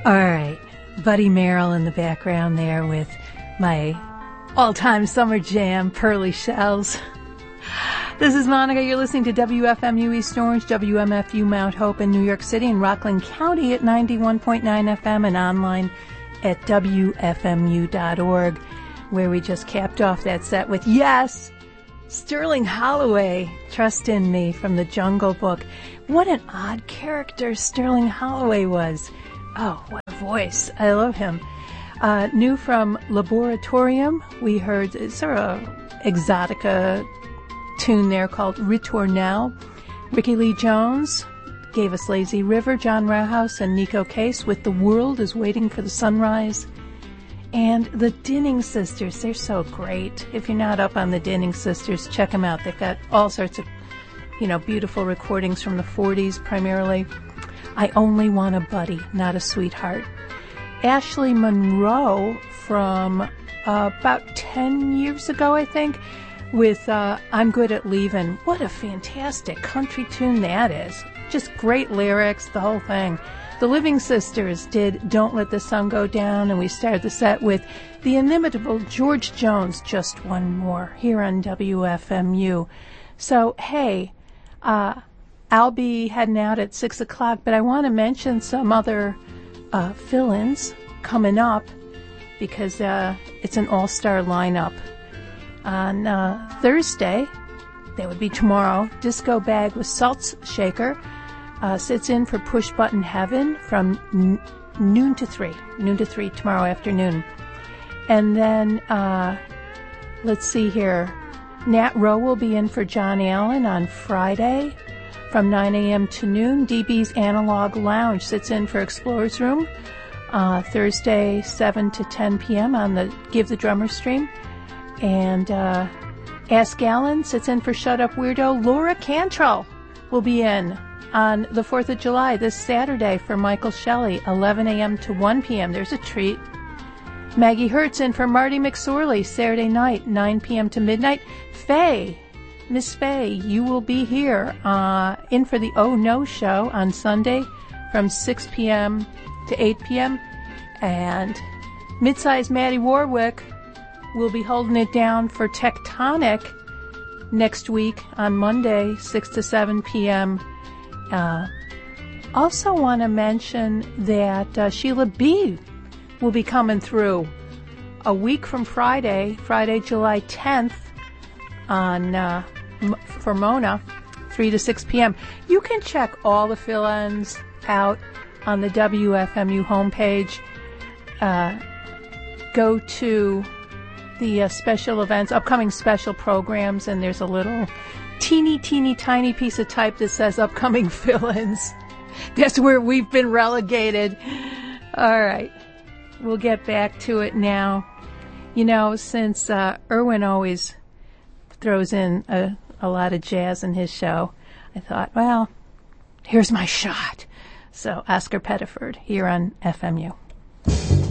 All right, Buddy Merrill in the background there with my all-time summer jam, Pearly Shells. This is Monica. You're listening to WFMU East Orange, WMFU Mount Hope in New York City and Rockland County at 91.9 FM and online at WFMU.org, where we just capped off that set with, yes, Sterling Holloway, Trust in Me from the Jungle Book. What an odd character Sterling Holloway was. Oh, what a voice. I love him. New from Laboratorium, we heard sort of exotica tune there called Ritornell. Ricky Lee Jones gave us Lazy River, John Rauhaus and Nico Case with The World is Waiting for the Sunrise. And the Dinning Sisters, they're so great. If you're not up on the Dinning Sisters, check them out. They've got all sorts of, beautiful recordings from the 40s primarily. I Only Want a Buddy, Not a Sweetheart. Ashley Monroe from about 10 years ago, I think, with I'm Good at Leavin'. What a fantastic country tune that is. Just great lyrics, the whole thing. The Living Sisters did Don't Let the Sun Go Down, and we started the set with the inimitable George Jones, Just One More, here on WFMU. So, hey, I'll be heading out at 6 o'clock, but I want to mention some other fill-ins coming up because it's an all-star lineup. On Thursday, that would be tomorrow, Disco Bag with Salt Shaker sits in for Push Button Heaven from noon to 3 tomorrow afternoon. And then, let's see here, Nat Rowe will be in for John Allen on Friday from 9 a.m. to noon. DB's Analog Lounge sits in for Explorer's Room Thursday 7 to 10 p.m. on the Give the Drummer stream. And Ask Alan sits in for Shut Up Weirdo. Laura Cantrell will be in on the 4th of July this Saturday for Michael Shelley, 11 a.m. to 1 p.m. There's a treat. Maggie Hertz in for Marty McSorley, Saturday night, 9 p.m. to midnight. Faye, Miss Faye, you will be here in for the Oh No show on Sunday from 6 p.m. to 8 p.m. And Midsize Maddie Warwick will be holding it down for Tectonic next week on Monday, 6 to 7 p.m. Also want to mention that Sheila B. will be coming through a week from Friday, July 10th, on for Mona, 3 to 6 p.m. You can check all the fill-ins out on the WFMU homepage. Go to the special events, upcoming special programs, and there's a little teeny tiny piece of type that says upcoming fill-ins. That's where we've been relegated. All right. We'll get back to it now. Since Irwin always throws in a lot of jazz in his show, I thought, well, here's my shot. So Oscar Pettiford here on FMU.